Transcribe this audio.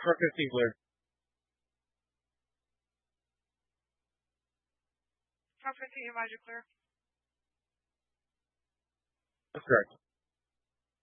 Truck 15 clear. Truck 15, advise you clear. That's correct.